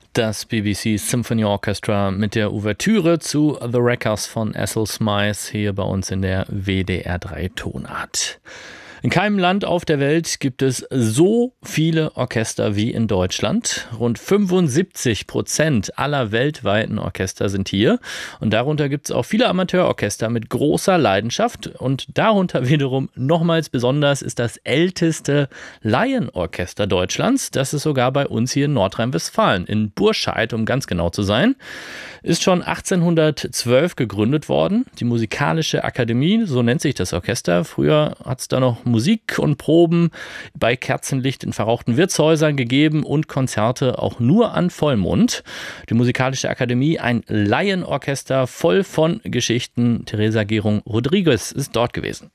Das BBC Symphony Orchestra mit der Ouvertüre zu The Wreckers von Ethel Smyth hier bei uns in der WDR 3 Tonart. In keinem Land auf der Welt gibt es so viele Orchester wie in Deutschland. Rund 75% aller weltweiten Orchester sind hier. Und darunter gibt es auch viele Amateurorchester mit großer Leidenschaft. Und darunter wiederum nochmals besonders ist das älteste Laienorchester Deutschlands. Das ist sogar bei uns hier in Nordrhein-Westfalen, in Burscheid, um ganz genau zu sein. Ist schon 1812 gegründet worden. Die Musikalische Akademie, so nennt sich das Orchester. Früher hat es da noch Musik und Proben bei Kerzenlicht in verrauchten Wirtshäusern gegeben und Konzerte auch nur an Vollmond. Die Musikalische Akademie, ein Laienorchester voll von Geschichten. Teresa Gerung-Rodriguez ist dort gewesen.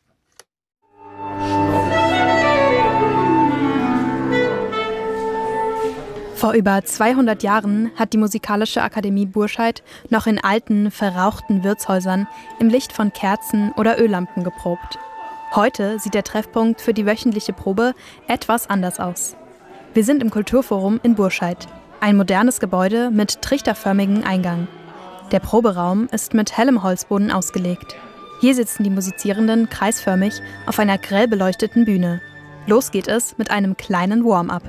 Vor über 200 Jahren hat die Musikalische Akademie Burscheid noch in alten, verrauchten Wirtshäusern im Licht von Kerzen oder Öllampen geprobt. Heute sieht der Treffpunkt für die wöchentliche Probe etwas anders aus. Wir sind im Kulturforum in Burscheid. Ein modernes Gebäude mit trichterförmigem Eingang. Der Proberaum ist mit hellem Holzboden ausgelegt. Hier sitzen die Musizierenden kreisförmig auf einer grell beleuchteten Bühne. Los geht es mit einem kleinen Warm-up.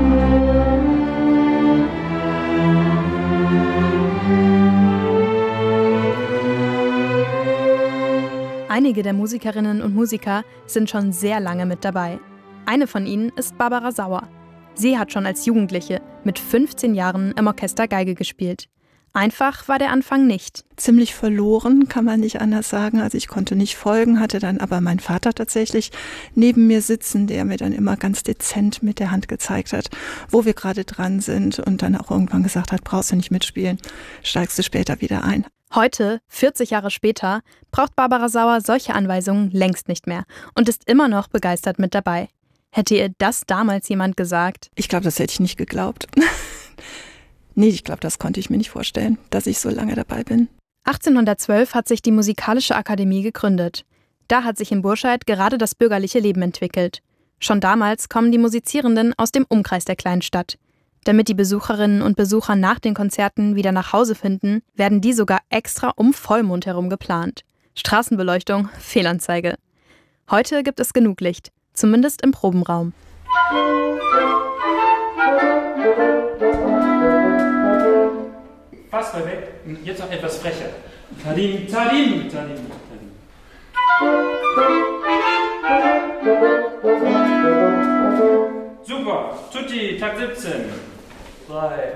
Einige der Musikerinnen und Musiker sind schon sehr lange mit dabei. Eine von ihnen ist Barbara Sauer. Sie hat schon als Jugendliche mit 15 Jahren im Orchester Geige gespielt. Einfach war der Anfang nicht. Ziemlich verloren, kann man nicht anders sagen. Also ich konnte nicht folgen, hatte dann aber meinen Vater tatsächlich neben mir sitzen, der mir dann immer ganz dezent mit der Hand gezeigt hat, wo wir gerade dran sind und dann auch irgendwann gesagt hat, brauchst du nicht mitspielen, steigst du später wieder ein. Heute, 40 Jahre später, braucht Barbara Sauer solche Anweisungen längst nicht mehr und ist immer noch begeistert mit dabei. Hätte ihr das damals jemand gesagt? Ich glaube, das hätte ich nicht geglaubt. Nee, ich glaube, das konnte ich mir nicht vorstellen, dass ich so lange dabei bin. 1812 hat sich die Musikalische Akademie gegründet. Da hat sich in Burscheid gerade das bürgerliche Leben entwickelt. Schon damals kommen die Musizierenden aus dem Umkreis der kleinen Stadt. Damit die Besucherinnen und Besucher nach den Konzerten wieder nach Hause finden, werden die sogar extra um Vollmond herum geplant. Straßenbeleuchtung, Fehlanzeige. Heute gibt es genug Licht, zumindest im Probenraum. Fast perfekt. Jetzt noch etwas frecher. Tadim, tadim, tadim, tadim. Super. Tutti, Takt 17. 3.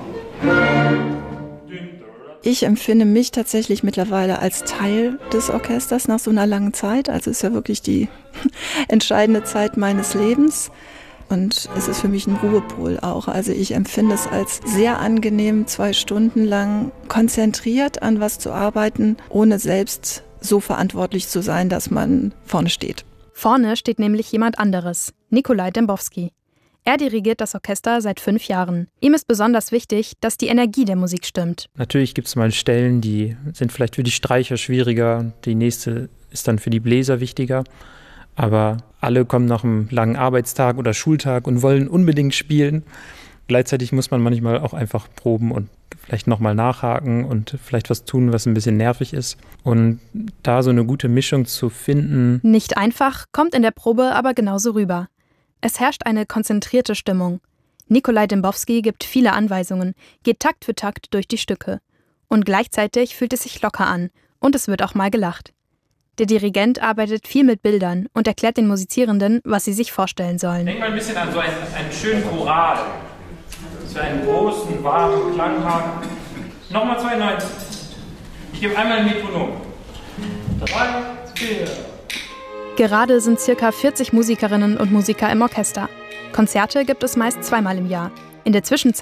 Ich empfinde mich tatsächlich mittlerweile als Teil des Orchesters nach so einer langen Zeit. Also es ist ja wirklich die entscheidende Zeit meines Lebens. Und es ist für mich ein Ruhepol auch. Also ich empfinde es als sehr angenehm, 2 Stunden lang konzentriert an was zu arbeiten, ohne selbst so verantwortlich zu sein, dass man vorne steht. Vorne steht nämlich jemand anderes, Nikolai Dembowski. Er dirigiert das Orchester seit 5 Jahren. Ihm ist besonders wichtig, dass die Energie der Musik stimmt. Natürlich gibt es mal Stellen, die sind vielleicht für die Streicher schwieriger. Die nächste ist dann für die Bläser wichtiger. Aber alle kommen nach einem langen Arbeitstag oder Schultag und wollen unbedingt spielen. Gleichzeitig muss man manchmal auch einfach proben und vielleicht nochmal nachhaken und vielleicht was tun, was ein bisschen nervig ist. Und da so eine gute Mischung zu finden. Nicht einfach, kommt in der Probe aber genauso rüber. Es herrscht eine konzentrierte Stimmung. Nikolai Dembowski gibt viele Anweisungen, geht Takt für Takt durch die Stücke. Und gleichzeitig fühlt es sich locker an und es wird auch mal gelacht. Der Dirigent arbeitet viel mit Bildern und erklärt den Musizierenden, was sie sich vorstellen sollen. Denk mal ein bisschen an so einen schönen Choral, dass wir einen großen, warmen Klang haben. Nochmal 92. Ich gebe einmal ein Metronom. 3, 4. Gerade sind ca. 40 Musikerinnen und Musiker im Orchester. Konzerte gibt es meist 2-mal im Jahr. In der Zwischenzeit